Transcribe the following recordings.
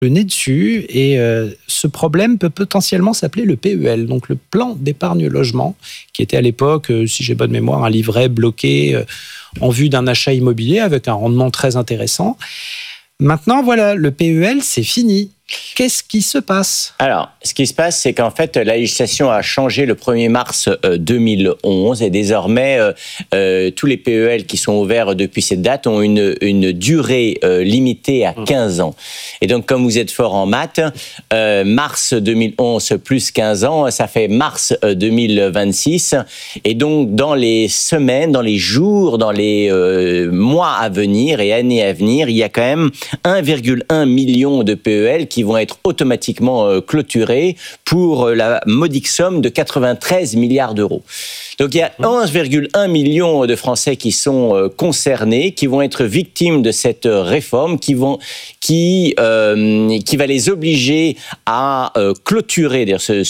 le nez dessus et ce problème peut potentiellement s'appeler le PEL, donc le plan d'épargne logement, qui était à l'époque, si j'ai bonne mémoire, un livret bloqué en vue d'un achat immobilier avec un rendement très intéressant. Maintenant, voilà, le PEL, c'est fini. Qu'est-ce qui se passe ? Alors, ce qui se passe, c'est qu'en fait, la législation a changé le 1er mars 2011 et désormais, tous les PEL qui sont ouverts depuis cette date ont une durée limitée à 15 ans. Et donc, comme vous êtes fort en maths, mars 2011 plus 15 ans, ça fait mars 2026. Et donc, dans les semaines, dans les jours, dans les mois à venir et années à venir, il y a quand même 1,1 million de PEL qui vont être automatiquement clôturés pour la modique somme de 93 milliards d'euros. Donc il y a 11,1 millions de Français qui sont concernés, qui vont être victimes de cette réforme, qui va les obliger à clôturer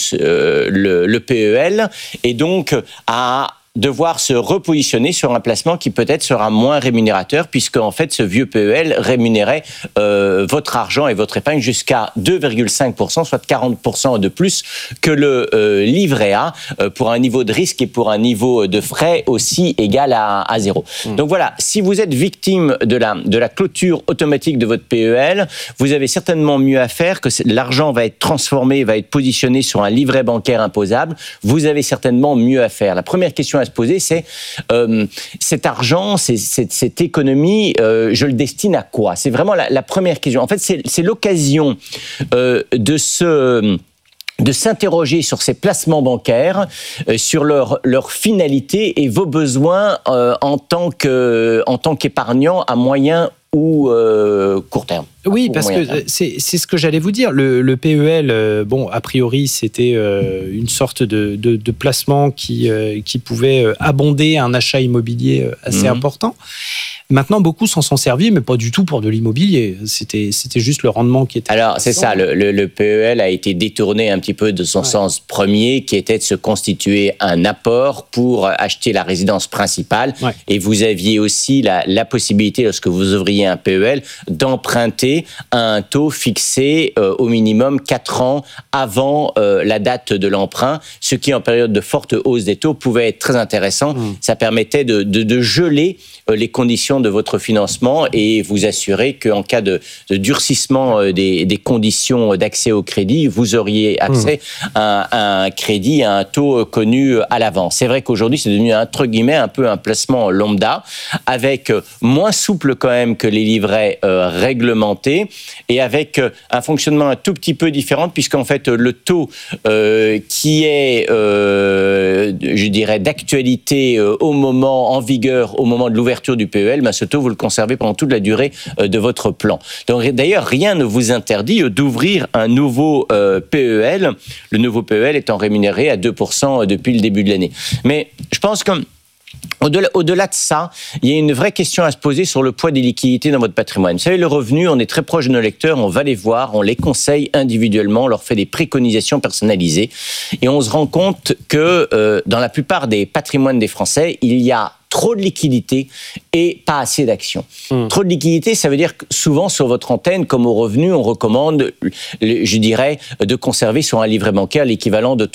le PEL et donc à devoir se repositionner sur un placement qui peut-être sera moins rémunérateur, puisque en fait ce vieux PEL rémunérait votre argent et votre épargne jusqu'à 2,5%, soit 40% de plus que le livret A, pour un niveau de risque et pour un niveau de frais aussi égal à 0. Donc voilà, si vous êtes victime de la clôture automatique de votre PEL, vous avez certainement mieux à faire, que l'argent va être transformé, va être positionné sur un livret bancaire imposable, vous avez certainement mieux à faire. La première question à se poser, c'est cet argent, cette économie, je le destine à quoi ? C'est vraiment la première question. En fait, c'est l'occasion de s'interroger sur ces placements bancaires, sur leur finalité et vos besoins en tant qu'épargnant à moyen ou court terme. Oui, parce que c'est ce que j'allais vous dire. Le PEL, a priori, c'était une sorte de placement qui pouvait abonder un achat immobilier assez important. Maintenant, beaucoup s'en sont servis, mais pas du tout pour de l'immobilier. C'était juste le rendement qui était... Alors, c'est ça. Le PEL a été détourné un petit peu de son sens premier, qui était de se constituer un apport pour acheter la résidence principale. Ouais. Et vous aviez aussi la possibilité, lorsque vous ouvriez un PEL, d'emprunter à un taux fixé au minimum 4 ans avant la date de l'emprunt, ce qui, en période de forte hausse des taux, pouvait être très intéressant. Ça permettait de geler les conditions de votre financement et vous assurer qu'en cas de durcissement des conditions d'accès au crédit, vous auriez accès à un crédit à un taux connu à l'avance. C'est vrai qu'aujourd'hui, c'est devenu entre guillemets un peu un placement lambda, avec moins souple quand même que les livrets réglementés et avec un fonctionnement un tout petit peu différent, puisqu'en fait le taux qui est, je dirais, d'actualité au moment en vigueur, au moment de l'ouverture du PEL, ce taux, vous le conservez pendant toute la durée de votre plan. Donc, d'ailleurs, rien ne vous interdit d'ouvrir un nouveau PEL, le nouveau PEL étant rémunéré à 2% depuis le début de l'année. Mais je pense que au-delà de ça, il y a une vraie question à se poser sur le poids des liquidités dans votre patrimoine. Vous savez, le revenu, on est très proche de nos lecteurs, on va les voir, on les conseille individuellement, on leur fait des préconisations personnalisées et on se rend compte que dans la plupart des patrimoines des Français, il y a trop de liquidités et pas assez d'actions. Trop de liquidités, ça veut dire que souvent sur votre antenne, comme au revenu, on recommande, je dirais, de conserver sur un livret bancaire l'équivalent de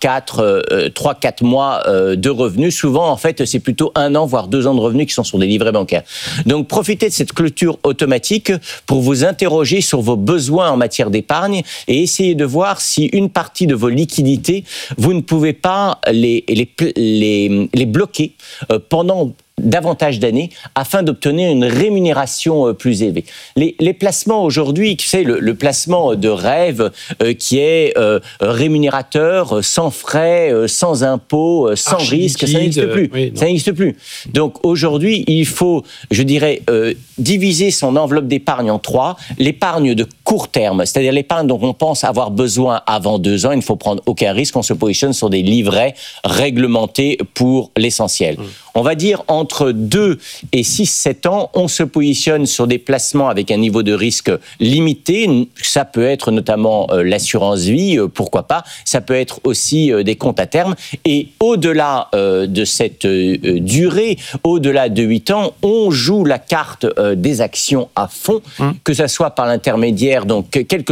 3-4 mois de revenus. Souvent, en fait, c'est plutôt 1 an, voire 2 ans de revenus qui sont sur des livrets bancaires. Donc, profitez de cette clôture automatique pour vous interroger sur vos besoins en matière d'épargne et essayez de voir si une partie de vos liquidités, vous ne pouvez pas les bloquer pendant davantage d'années afin d'obtenir une rémunération plus élevée. Les placements aujourd'hui, tu sais, le placement de rêve qui est rémunérateur, sans frais, sans impôts, sans risque, ça n'existe plus. Ça n'existe plus. Donc aujourd'hui, il faut, je dirais, diviser son enveloppe d'épargne en 3. L'épargne de court terme, c'est-à-dire l'épargne dont on pense avoir besoin avant 2 ans, il ne faut prendre aucun risque, on se positionne sur des livrets réglementés pour l'essentiel. On va dire entre 2 et 6-7 ans, on se positionne sur des placements avec un niveau de risque limité. Ça peut être notamment l'assurance vie, pourquoi pas. Ça peut être aussi des comptes à terme. Et au-delà de cette durée, au-delà de 8 ans, on joue la carte des actions à fond, que ça soit par l'intermédiaire, donc quel que